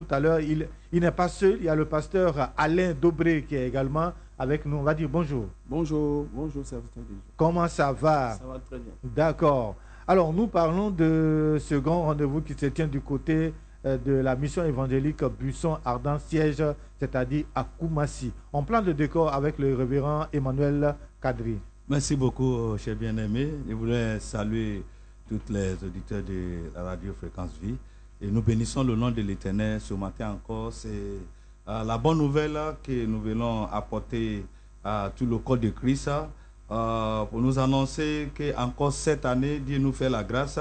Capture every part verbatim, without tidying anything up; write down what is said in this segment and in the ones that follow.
tout à l'heure, il, il n'est pas seul. Il y a le pasteur Alain Dobré qui est également avec nous. On va dire bonjour. Bonjour, bonjour, serviteur de Dieu. Comment ça va? Ça va très bien. D'accord. Alors, nous parlons de ce grand rendez-vous qui se tient du côté euh, de la mission évangélique Buisson Ardent Siège, c'est-à-dire à Koumassi. On plante le décor avec le révérend Emmanuel Kadri. Merci beaucoup, cher bien-aimé. Je voulais saluer tous les auditeurs de la radio Fréquence Vie. Et nous bénissons le nom de l'Éternel ce matin encore. C'est euh, la bonne nouvelle que nous venons apporter à tout le corps de Christ euh, pour nous annoncer qu'encore cette année, Dieu nous fait la grâce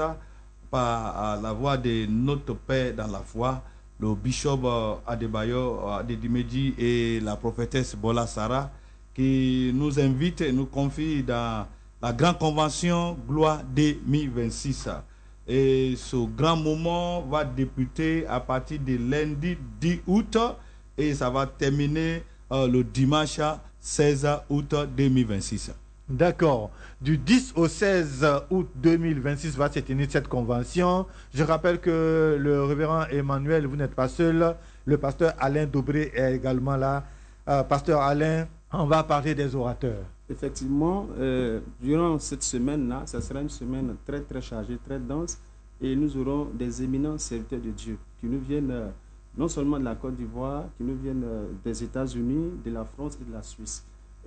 par la voix de notre Père dans la foi, le bishop euh, Adebayo Adedimedi et la prophétesse Bola Sarah, qui nous invite et nous confie dans la grande convention Gloire deux mille vingt-six. Et ce grand moment va débuter à partir de lundi dix août et ça va terminer euh, le dimanche seize août deux mille vingt-six. D'accord. Du dix au seize août deux mille vingt-six va se tenir cette convention. Je rappelle que le révérend Emmanuel, vous n'êtes pas seul. Le pasteur Alain Dobré est également là. Euh, pasteur Alain, on va parler des orateurs. Effectivement, euh, durant cette semaine-là, ça sera une semaine très très chargée, très dense, et nous aurons des éminents serviteurs de Dieu qui nous viennent euh, non seulement de la Côte d'Ivoire, qui nous viennent euh, des États-Unis, de la France et de la Suisse.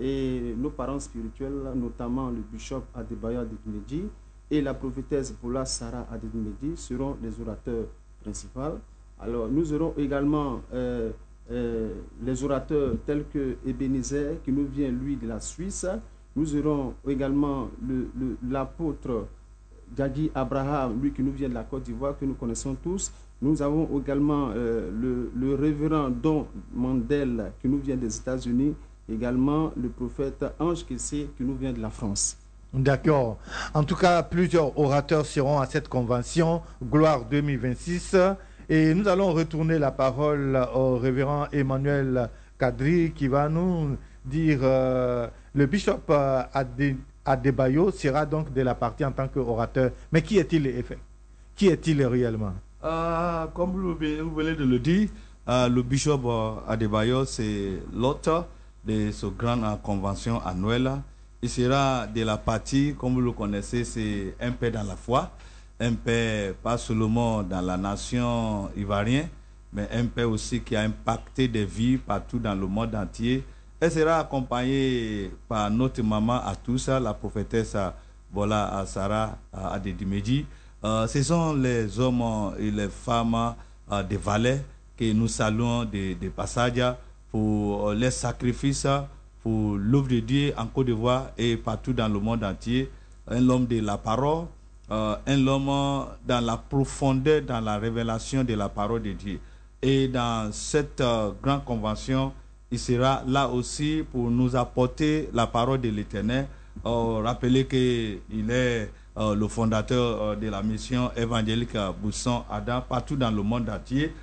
Et nos parents spirituels, notamment le bishop Adebayo Adedimedi et la prophétesse Bola Sarah Adedimedi, seront les orateurs principaux. Alors, nous aurons également euh, Euh, les orateurs tels que Ebenezer qui nous vient lui de la Suisse. Nous aurons également le, le, l'apôtre Gadi Abraham, lui qui nous vient de la Côte d'Ivoire, que nous connaissons tous. Nous avons également euh, le, le révérend Don Mandel qui nous vient des États-Unis, également le prophète Ange Kessé qui nous vient de la France. D'accord. En tout cas, plusieurs orateurs seront à cette convention Gloire deux mille vingt-six. Et nous allons retourner la parole au révérend Emmanuel Kadri qui va nous dire euh, le bishop euh, Ade, Adebayo sera donc de la partie en tant qu'orateur. Mais qui est-il effet? Qui est-il réellement? euh, Comme vous venez de le dire, euh, le bishop Adebayo, c'est l'auteur de cette grande convention annuelle. Il sera de la partie, comme vous le connaissez, c'est un père dans la foi. Un père pas seulement dans la nation ivoirienne, mais un père aussi qui a impacté des vies partout dans le monde entier. Elle sera accompagnée par notre maman à tous, la prophétesse Bola Sarah Adedimedi. Euh, ce sont les hommes et les femmes euh, des valets que nous saluons de, de passage pour les sacrifices, pour l'œuvre de Dieu en Côte d'Ivoire et partout dans le monde entier. Un homme de la parole. Euh, un homme dans la profondeur, dans la révélation de la parole de Dieu. Et dans cette euh, grande convention, il sera là aussi pour nous apporter la parole de l'Éternel. Euh, rappelez qu'il est euh, le fondateur euh, de la mission évangélique Buisson Ardent partout dans le monde entier.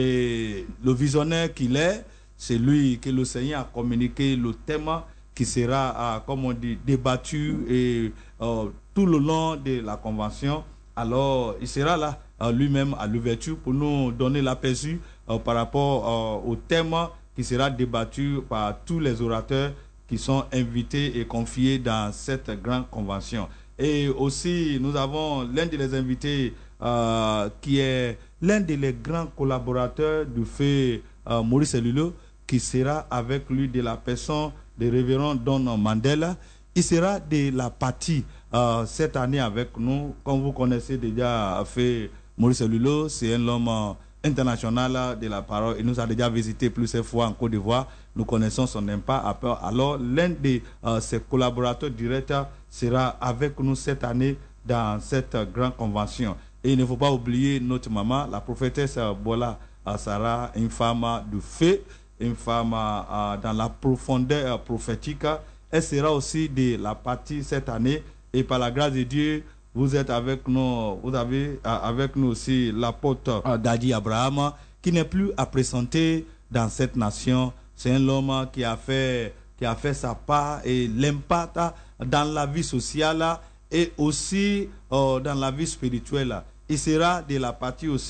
Et le visionnaire qu'il est, c'est lui que le Seigneur a communiqué le thème qui sera, euh, comme on dit, débattu et euh, tout le long de la convention. Alors, il sera là euh, lui-même à l'ouverture pour nous donner l'aperçu euh, par rapport euh, au thème qui sera débattu par tous les orateurs qui sont invités et confiés dans cette grande convention. Et aussi, nous avons l'un des invités euh, qui est l'un des grands collaborateurs du feu euh, Maurice Lulot, qui sera avec lui de la personne de révérend Don Mandela. Il sera de la partie euh, cette année avec nous. Comme vous connaissez déjà, fait Maurice Lulot, c'est un homme euh, international de la parole. Il nous a déjà visité plusieurs fois en Côte d'Ivoire. Nous connaissons son impact. Alors, l'un de euh, ses collaborateurs directs sera avec nous cette année dans cette grande convention. Et il ne faut pas oublier notre maman, la prophétesse Bola Sarah, une femme du feu, une femme euh, dans la profondeur euh, prophétique. Elle sera aussi de la partie cette année. Et par la grâce de Dieu, vous êtes avec nous, vous avez euh, avec nous aussi l'apôtre euh, Gadi Abraham, qui n'est plus à présenter dans cette nation. C'est un homme qui a fait, qui a fait sa part et l'impact dans la vie sociale et aussi euh, dans la vie spirituelle. Il sera de la partie aussi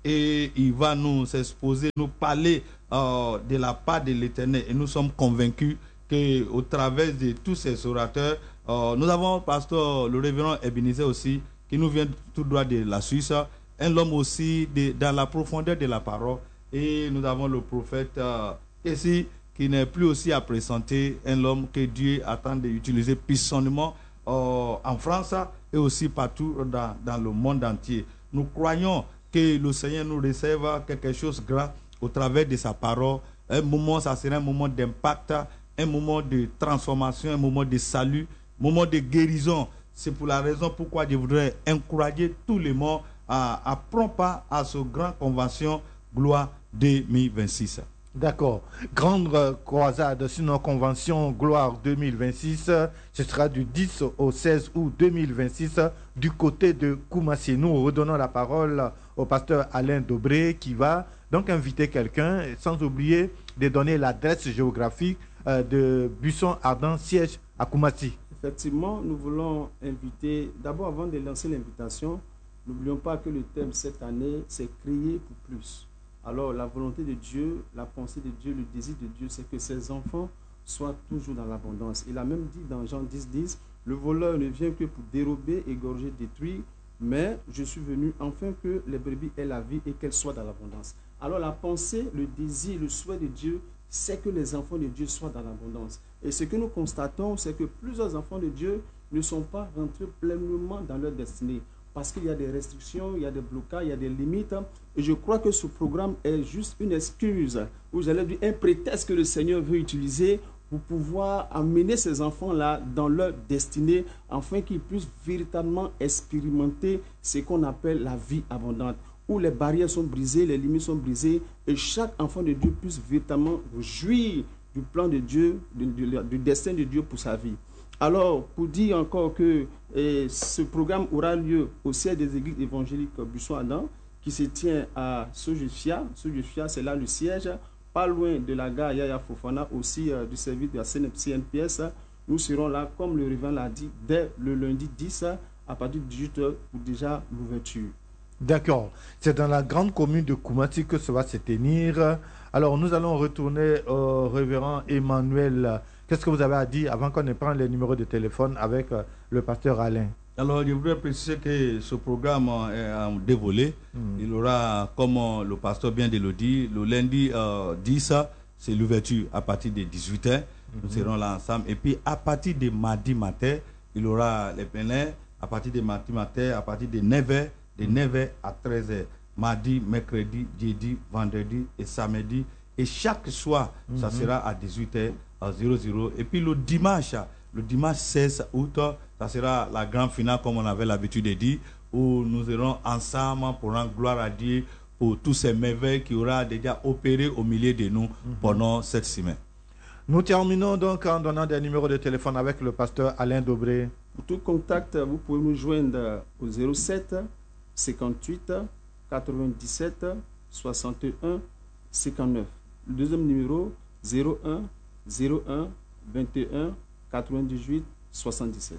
et il va nous exposer, nous parler euh, de la part de l'Éternel. Et nous sommes convaincus qu'au travers de tous ces orateurs, euh, nous avons pasteur le révérend Ebenezer aussi, qui nous vient tout droit de la Suisse, un homme aussi de, dans la profondeur de la parole. Et nous avons le prophète euh, ici, qui n'est plus aussi à présenter, un homme que Dieu attend d'utiliser puissamment euh, en France et aussi partout dans, dans le monde entier. Nous croyons que le Seigneur nous réserve quelque chose de grand au travers de sa parole. Un moment, ça sera un moment d'impact, un moment de transformation, un moment de salut, un moment de guérison. C'est pour la raison pourquoi je voudrais encourager tout le monde à, à prendre part à ce grand convention Gloire deux mille vingt-six. D'accord. Grande euh, croisade sur nos conventions Gloire deux mille vingt-six. Ce sera du dix au seize août deux mille vingt-six du côté de Koumassi. Nous redonnons la parole au pasteur Alain Dobré qui va donc inviter quelqu'un, sans oublier de donner l'adresse géographique euh, de Buisson Ardent, siège à Koumassi. Effectivement, nous voulons inviter, d'abord avant de lancer l'invitation, n'oublions pas que le thème cette année, c'est crier pour plus. Alors, la volonté de Dieu, la pensée de Dieu, le désir de Dieu, c'est que ses enfants soient toujours dans l'abondance. Il a même dit dans Jean dix, dix, le voleur ne vient que pour dérober, égorger, détruire, mais je suis venu afin que les brebis aient la vie et qu'elles soient dans l'abondance. Alors, la pensée, le désir, le souhait de Dieu, c'est que les enfants de Dieu soient dans l'abondance. Et ce que nous constatons, c'est que plusieurs enfants de Dieu ne sont pas rentrés pleinement dans leur destinée. Parce qu'il y a des restrictions, il y a des blocages, il y a des limites. Et je crois que ce programme est juste une excuse, ou j'allais dire un prétexte que le Seigneur veut utiliser pour pouvoir amener ces enfants-là dans leur destinée, afin qu'ils puissent véritablement expérimenter ce qu'on appelle la vie abondante, où les barrières sont brisées, les limites sont brisées, et chaque enfant de Dieu puisse véritablement jouir du plan de Dieu, du, du, du destin de Dieu pour sa vie. Alors, pour dire encore que eh, ce programme aura lieu au siège des églises évangéliques Buisson-Ardent, qui se tient à Sojefia. Sojefia, c'est là le siège, pas loin de la gare Yaya Fofana, aussi euh, du service de la C N P S. Nous serons là, comme le révérend l'a dit, dès le lundi dix, à partir de dix-huit heures, pour déjà l'ouverture. D'accord. C'est dans la grande commune de Koumassi que ça va se tenir. Alors, nous allons retourner au révérend Emmanuel. Qu'est-ce que vous avez à dire avant qu'on ne prenne les numéros de téléphone avec euh, le pasteur Alain? Alors, je voudrais préciser que ce programme est en deux volets. Mm. Il aura, comme le pasteur vient de le dire, le lundi euh, dix, c'est l'ouverture à partir de dix-huit heures. Mm-hmm. Nous serons là ensemble. Et puis, à partir de mardi matin, il aura les pèlerins. À partir de mardi matin, à partir de neuf heures, de neuf heures à treize heures. Mardi, mercredi, jeudi, vendredi et samedi. Et chaque soir, mm-hmm. ça sera à dix-huit heures. zéro zéro. Et puis le dimanche, le dimanche seize août, ça sera la grande finale comme on avait l'habitude de dire, où nous serons ensemble pour rendre gloire à Dieu pour tous ces merveilles qui aura déjà opéré au milieu de nous mm-hmm. pendant cette semaine. Nous terminons donc en donnant des numéros de téléphone avec le pasteur Alain Dobré. Pour tout contact, vous pouvez nous joindre au zéro sept cinquante-huit quatre-vingt-dix-sept soixante et un cinquante-neuf. Le deuxième numéro, zéro un zéro un vingt et un quatre-vingt-dix-huit soixante-dix-sept.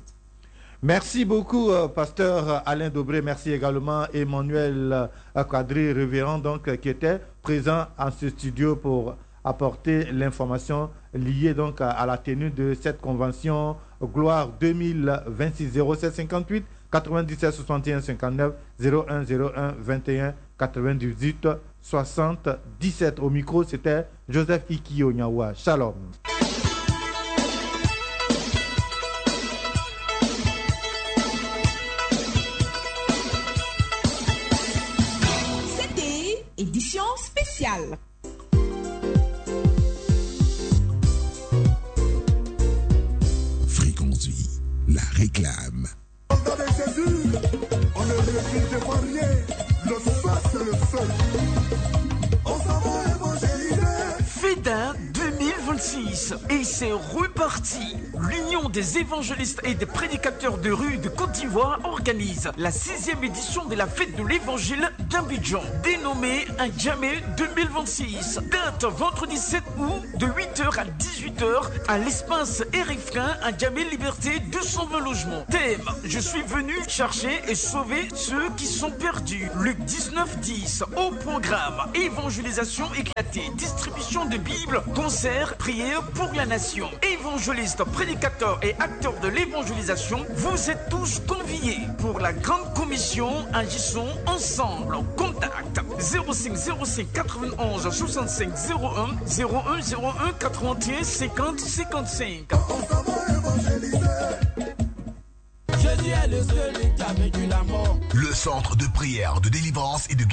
Merci beaucoup, euh, pasteur Alain Dobré. Merci également Emmanuel Kadri, révérend, donc, qui était présent en ce studio pour apporter l'information liée donc à, à la tenue de cette convention Gloire deux mille vingt-six. Zéro sept cinquante-huit quatre-vingt-dix-sept soixante et un cinquante-neuf, zéro un zéro un vingt et un quatre-vingt-dix-huit soixante-dix-sept. Au micro, c'était Joseph Ikio Nyawa. Shalom. C'était édition spéciale. Fréconduit, la réclame. On ne recule devant rien. Le feu, c'est le feu. On s'en va évangéliser. Fida deux mille vingt-six. vingt-six et c'est reparti. L'Union des évangélistes et des prédicateurs de rue de Côte d'Ivoire organise la sixième édition de la fête de l'évangile d'Abidjan, dénommée Adjamé deux mille vingt-six. Date vendredi sept août de huit heures à dix-huit heures à l'espace Érifrain Adjamé Liberté deux cent vingt logements. Thème: je suis venu chercher et sauver ceux qui sont perdus. Luc dix-neuf dix. Au programme: évangélisation éclatée, distribution de Bibles, concert, prière pour la nation. Évangélistes, prédicateurs et acteurs de l'évangélisation, vous êtes tous conviés pour la grande commission. Agissons ensemble. Contact zéro cinq zéro cinq quatre-vingt-onze soixante-cinq zéro un zéro un zéro un quatre-vingt-un cinquante cinquante-cinq. Jésus est le seul qui a vaincu la mort. Le centre de prière, de délivrance et de guérison